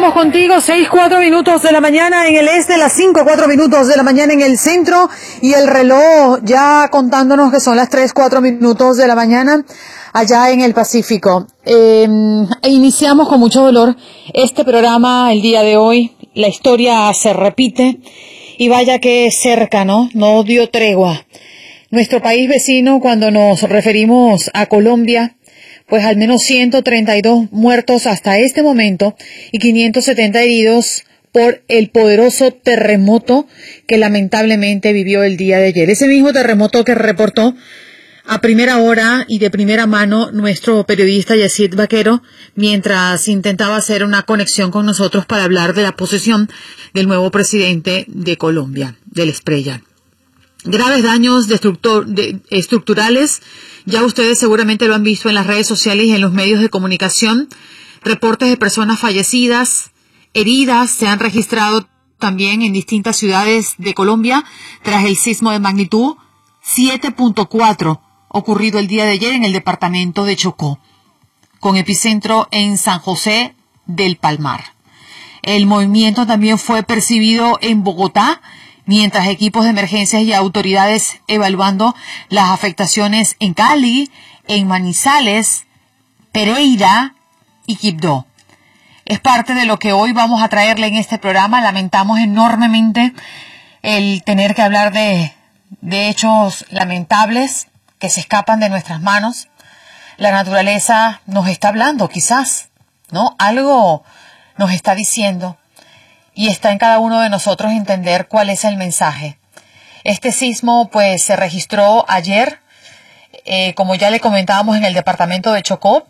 estamos contigo, 6:04 de la mañana en el este, las 5:04 de la mañana en el centro, y el reloj ya contándonos que son las 3:04 de la mañana allá en el Pacífico. Iniciamos con mucho dolor este programa el día de hoy. La historia se repite y vaya que cerca, ¿no? No dio tregua. Nuestro país vecino, cuando nos referimos a Colombia, pues al menos 132 muertos hasta este momento y 570 heridos por el poderoso terremoto que lamentablemente vivió el día de ayer. Ese mismo terremoto que reportó a primera hora y de primera mano nuestro periodista Yacid Vaquero mientras intentaba hacer una conexión con nosotros para hablar de la posesión del nuevo presidente de Colombia, del Espriella. Graves daños estructurales, ya ustedes seguramente lo han visto en las redes sociales y en los medios de comunicación. Reportes de personas fallecidas, heridas, se han registrado también en distintas ciudades de Colombia tras el sismo de magnitud 7.4 ocurrido el día de ayer en el departamento de Chocó, con epicentro en San José del Palmar. El movimiento también fue percibido en Bogotá, mientras equipos de emergencias y autoridades evaluando las afectaciones en Cali, en Manizales, Pereira y Quibdó. Es parte de lo que hoy vamos a traerle en este programa. Lamentamos enormemente el tener que hablar de hechos lamentables que se escapan de nuestras manos. La naturaleza nos está hablando, quizás, ¿no? Algo nos está diciendo. Y está en cada uno de nosotros entender cuál es el mensaje. Este sismo pues se registró ayer, como ya le comentábamos, en el departamento de Chocó.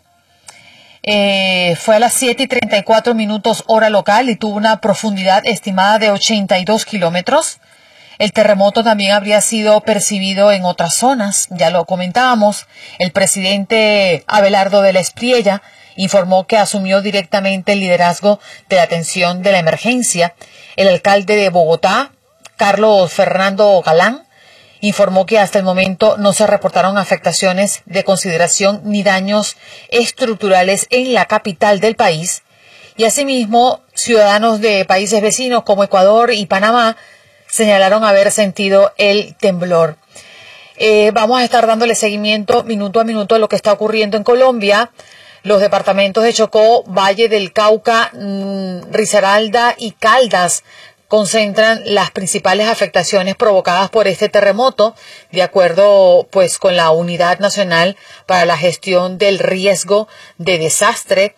Fue a las 7:34 hora local y tuvo una profundidad estimada de 82 kilómetros. El terremoto también habría sido percibido en otras zonas, ya lo comentábamos. El presidente Abelardo del Espriella informó que asumió directamente el liderazgo de la atención de la emergencia. El alcalde de Bogotá, Carlos Fernando Galán, informó que hasta el momento no se reportaron afectaciones de consideración ni daños estructurales en la capital del país. Y asimismo, ciudadanos de países vecinos como Ecuador y Panamá señalaron haber sentido el temblor. Vamos a estar dándole seguimiento minuto a minuto a lo que está ocurriendo en Colombia. Los departamentos de Chocó, Valle del Cauca, Risaralda y Caldas concentran las principales afectaciones provocadas por este terremoto, de acuerdo pues con la Unidad Nacional para la Gestión del Riesgo de Desastre.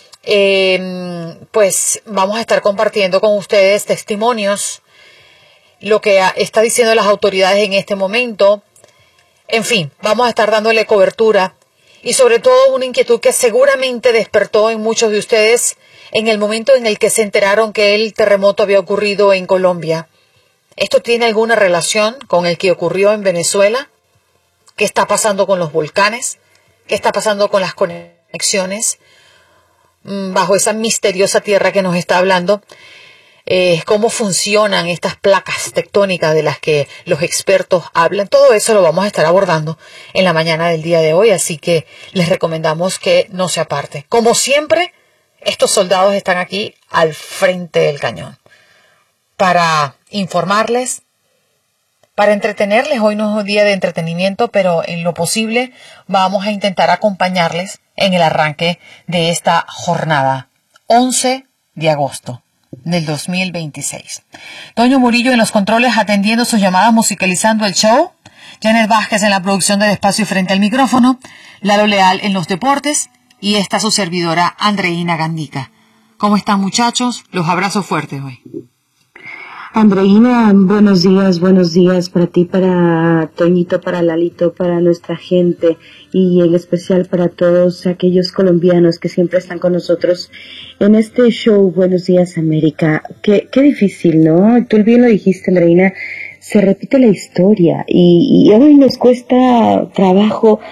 Pues vamos a estar compartiendo con ustedes testimonios, lo que está diciendo las autoridades en este momento. En fin, vamos a estar dándole cobertura y sobre todo una inquietud que seguramente despertó en muchos de ustedes en el momento en el que se enteraron que el terremoto había ocurrido en Colombia. ¿Esto tiene alguna relación con el que ocurrió en Venezuela? ¿Qué está pasando con los volcanes? ¿Qué está pasando con las conexiones bajo esa misteriosa tierra que nos está hablando? Cómo funcionan estas placas tectónicas de las que los expertos hablan. Todo eso lo vamos a estar abordando en la mañana del día de hoy, así que les recomendamos que no se aparte. Como siempre, estos soldados están aquí al frente del cañón para informarles, para entretenerles. Hoy no es un día de entretenimiento, pero en lo posible vamos a intentar acompañarles en el arranque de esta jornada, 11 de agosto. Del 2026. Toño Murillo en los controles atendiendo sus llamadas, musicalizando el show. Janet Vázquez en la producción del espacio frente al micrófono. Lalo Leal en los deportes. Y esta su servidora, Andreina Gandica. ¿Cómo están, muchachos? Los abrazo fuertes hoy. Andreina, buenos días para ti, para Toñito, para Lalito, para nuestra gente y en especial para todos aquellos colombianos que siempre están con nosotros en este show Buenos Días América. Qué difícil, ¿no? Tú bien lo dijiste, Andreina, se repite la historia y hoy nos cuesta trabajo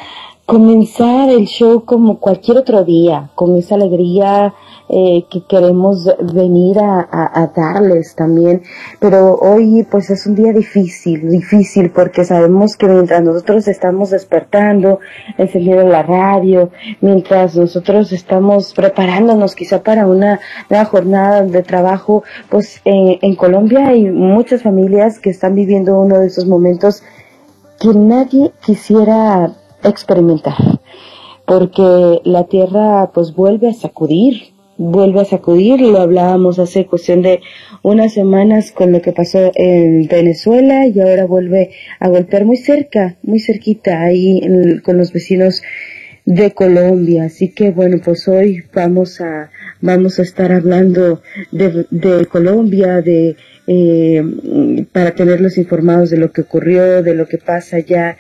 comenzar el show como cualquier otro día, con esa alegría que queremos venir a darles también, pero hoy pues es un día difícil porque sabemos que mientras nosotros estamos despertando, encendiendo la radio, mientras nosotros estamos preparándonos quizá para una jornada de trabajo, pues en Colombia hay muchas familias que están viviendo uno de esos momentos que nadie quisiera experimentar, porque la tierra pues vuelve a sacudir, lo hablábamos hace cuestión de unas semanas con lo que pasó en Venezuela y ahora vuelve a golpear muy cerquita ahí con los vecinos de Colombia. Así que bueno, pues hoy vamos a estar hablando de Colombia, para tenerlos informados de lo que ocurrió, de lo que pasa allá.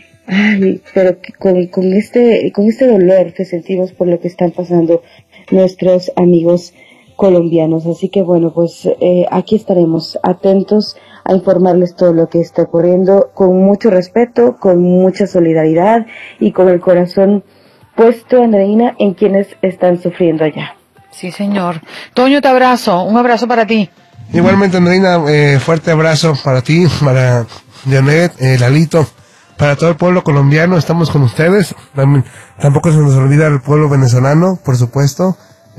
Ay, pero con este dolor que sentimos por lo que están pasando nuestros amigos colombianos. Así que bueno, pues aquí estaremos atentos a informarles todo lo que está ocurriendo con mucho respeto, con mucha solidaridad y con el corazón puesto, Andreina, en quienes están sufriendo allá. Sí, señor. Toño, te abrazo. Un abrazo para ti. Igualmente, Andreina, fuerte abrazo para ti, para Janet, Lalito, para todo el pueblo colombiano. Estamos con ustedes. Tampoco se nos olvida el pueblo venezolano, por supuesto.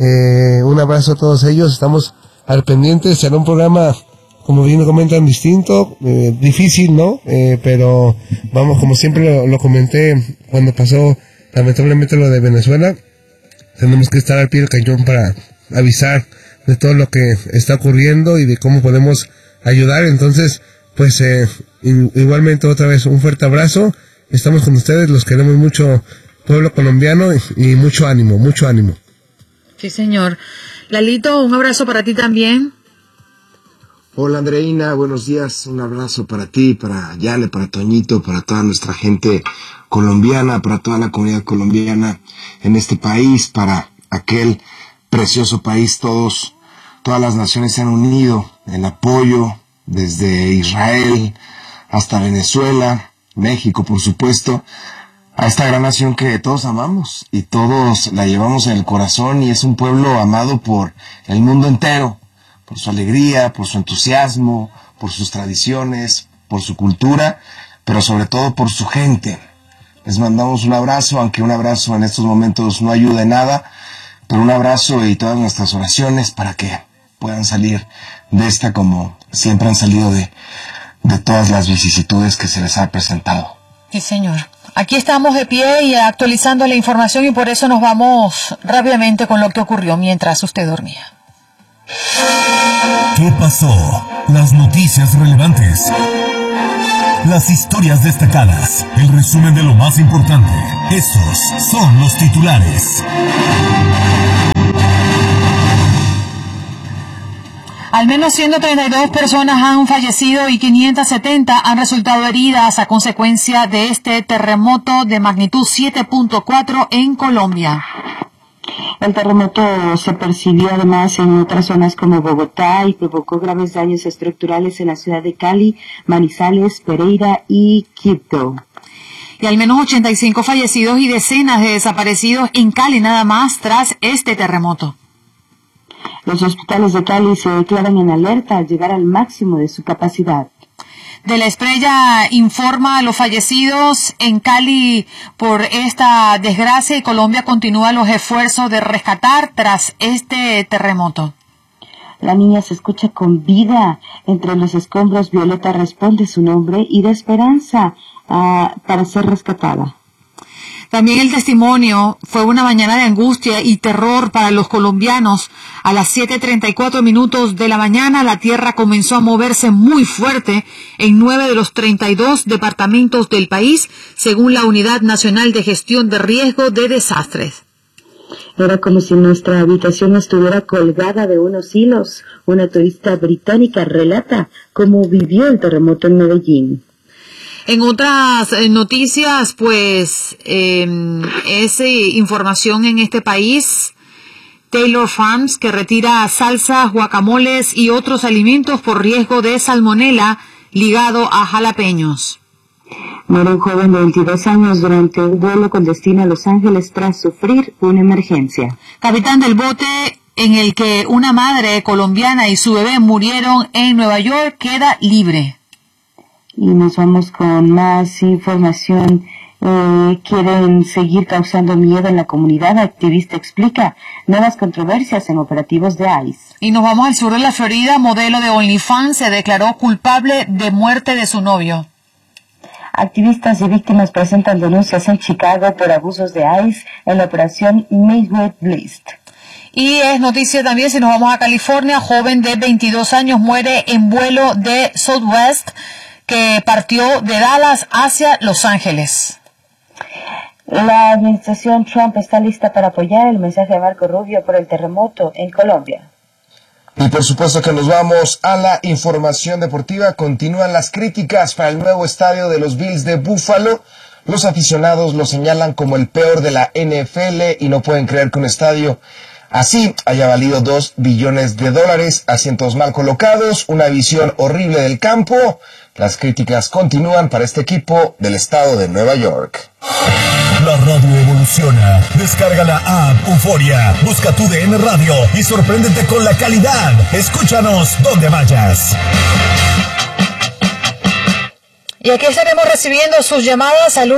Un abrazo a todos ellos. Estamos al pendiente. Será un programa, como bien lo comentan, distinto, difícil, ¿no? Pero vamos, como siempre lo comenté cuando pasó lamentablemente lo de Venezuela, tenemos que estar al pie del cañón para avisar de todo lo que está ocurriendo y de cómo podemos ayudar. Entonces, pues igualmente otra vez un fuerte abrazo. Estamos con ustedes, los queremos mucho, pueblo colombiano, y mucho ánimo, mucho ánimo. Sí, señor. Lalito, un abrazo para ti también. Hola, Andreina, buenos días. Un abrazo para ti, para Yale, para Toñito, para toda nuestra gente colombiana, para toda la comunidad colombiana en este país, para aquel precioso país. Todas las naciones se han unido en apoyo, desde Israel hasta Venezuela, México, por supuesto, a esta gran nación que todos amamos y todos la llevamos en el corazón, y es un pueblo amado por el mundo entero, por su alegría, por su entusiasmo, por sus tradiciones, por su cultura, pero sobre todo por su gente. Les mandamos un abrazo, aunque un abrazo en estos momentos no ayuda en nada, pero un abrazo y todas nuestras oraciones para que puedan salir de esta como siempre han salido de todas las vicisitudes que se les ha presentado. Sí, señor. Aquí estamos de pie y actualizando la información, y por eso nos vamos rápidamente con lo que ocurrió mientras usted dormía. ¿Qué pasó? Las noticias relevantes. Las historias destacadas. El resumen de lo más importante. Estos son los titulares. Al menos 132 personas han fallecido y 570 han resultado heridas a consecuencia de este terremoto de magnitud 7.4 en Colombia. El terremoto se percibió además en otras zonas como Bogotá y provocó graves daños estructurales en la ciudad de Cali, Manizales, Pereira y Quibdó. Y al menos 85 fallecidos y decenas de desaparecidos en Cali nada más tras este terremoto. Los hospitales de Cali se declaran en alerta al llegar al máximo de su capacidad. De la Estrella informa a los fallecidos en Cali por esta desgracia, y Colombia continúa los esfuerzos de rescatar tras este terremoto. La niña se escucha con vida. Entre los escombros, Violeta responde su nombre y da esperanza para ser rescatada. También el testimonio fue una mañana de angustia y terror para los colombianos. A las 7:34 de la mañana, la tierra comenzó a moverse muy fuerte en 9 de los 32 departamentos del país, según la Unidad Nacional de Gestión de Riesgo de Desastres. Era como si nuestra habitación estuviera colgada de unos hilos. Una turista británica relata cómo vivió el terremoto en Medellín. En otras noticias, pues, es información en este país. Taylor Farms, que retira salsas, guacamoles y otros alimentos por riesgo de salmonela ligado a jalapeños. Muere un joven de 22 años durante un vuelo con destino a Los Ángeles tras sufrir una emergencia. Capitán del bote en el que una madre colombiana y su bebé murieron en Nueva York queda libre. Y nos vamos con más información. Quieren seguir causando miedo en la comunidad. Activista explica nuevas controversias en operativos de ICE. Y nos vamos al sur de la Florida. Modelo de OnlyFans se declaró culpable de muerte de su novio. Activistas y víctimas presentan denuncias en Chicago por abusos de ICE en la operación Midwest Bliss. Y es noticia también, si nos vamos a California, joven de 22 años muere en vuelo de Southwest que partió de Dallas hacia Los Ángeles. La administración Trump está lista para apoyar el mensaje de Marco Rubio por el terremoto en Colombia. Y por supuesto que nos vamos a la información deportiva. Continúan las críticas para el nuevo estadio de los Bills de Buffalo. Los aficionados lo señalan como el peor de la NFL y no pueden creer que un estadio así haya valido $2 billones, asientos mal colocados, una visión horrible del campo. Las críticas continúan para este equipo del estado de Nueva York. La radio evoluciona. Descarga la app Euforia, busca tu DN Radio y sorpréndete con la calidad. Escúchanos donde vayas. Y aquí estaremos recibiendo sus llamadas al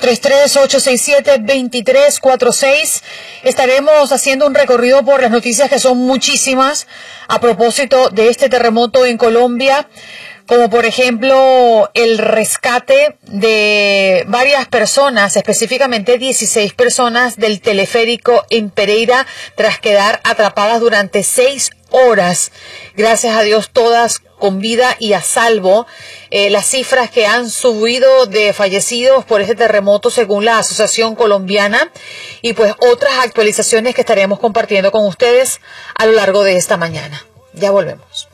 1833-867-2346. Estaremos haciendo un recorrido por las noticias que son muchísimas a propósito de este terremoto en Colombia, como por ejemplo el rescate de varias personas, específicamente 16 personas del teleférico en Pereira tras quedar atrapadas durante 6 horas. Gracias a Dios todas con vida y a salvo. Las cifras que han subido de fallecidos por este terremoto según la Asociación Colombiana y pues otras actualizaciones que estaremos compartiendo con ustedes a lo largo de esta mañana. Ya volvemos.